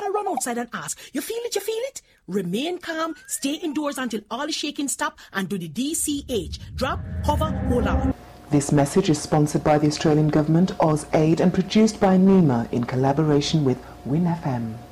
want to run outside and ask, you feel it, you feel it? Remain calm, stay indoors until all the shaking stop, and do the DCH. Drop, hover, hold on. This message is sponsored by the Australian Government, AusAid, and produced by NEMA in collaboration with WIN FM.